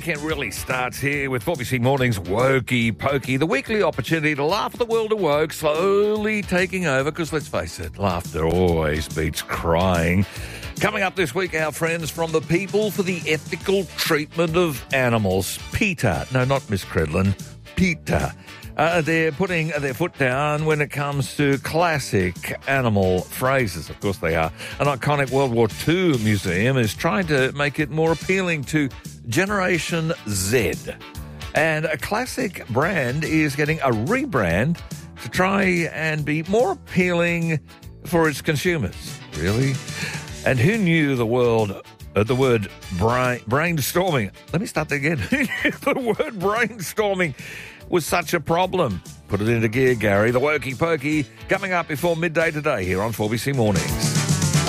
weekend really starts here with 4BC Morning's Wokey Pokey, the weekly opportunity to laugh at the world of woke, slowly taking over, because let's face it, laughter always beats crying. Coming up this week, our friends from the People for the Ethical Treatment of Animals, PETA. No, not Miss Credlin, PETA. They're putting their foot down when it comes to classic animal phrases. Of course they are. An iconic World War II museum is trying to make it more appealing to Generation Z. And a classic brand is getting a rebrand to try and be more appealing for its consumers. Really? And who knew the word brainstorming? Let me start that again. Who knew the word brainstorming was such a problem? Put it into gear, Gary. The Wokey Pokey coming up before midday today here on 4BC Mornings.